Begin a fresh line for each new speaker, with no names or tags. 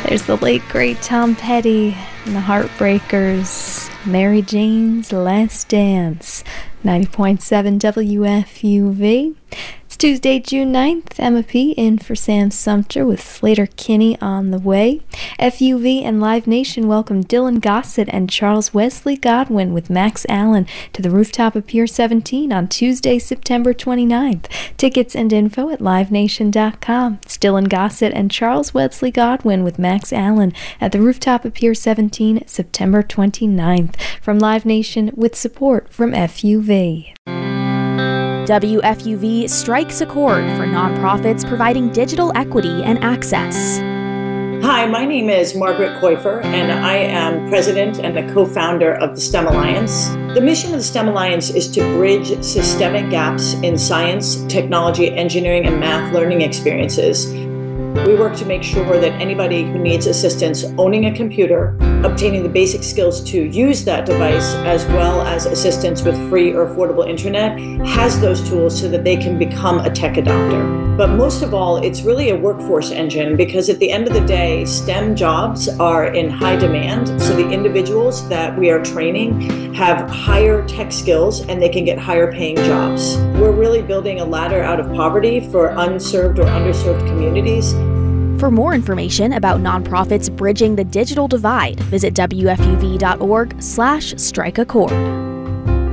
There's the late, great Tom Petty and the Heartbreakers, Mary Jane's Last Dance, 90.7 WFUV. It's Tuesday, June 9th. Emma P. in for Sam Sumter with Slater Kinney on the way. FUV and Live Nation welcome Dylan Gossett and Charles Wesley Godwin with Max Allen to the rooftop of Pier 17 on Tuesday, September 29th. Tickets and info at livenation.com. It's Dylan Gossett and Charles Wesley Godwin with Max Allen at the rooftop of Pier 17, September 29th. From Live Nation with support from FUV.
WFUV strikes a chord for nonprofits providing digital equity and access.
Hi, my name is Margaret Koifer, and I am president and the co-founder of the STEM Alliance. The mission of the STEM Alliance is to bridge systemic gaps in science, technology, engineering, and math learning experiences. We work to make sure that anybody who needs assistance owning a computer, obtaining the basic skills to use that device, as well as assistance with free or affordable internet, has those tools so that they can become a tech adopter. But most of all, it's really a workforce engine, because at the end of the day, STEM jobs are in high demand. So the individuals that we are training have higher tech skills and they can get higher paying jobs. We're really building a ladder out of poverty for unserved or underserved communities.
For more information about nonprofits bridging the digital divide, visit WFUV.org/strikeachord.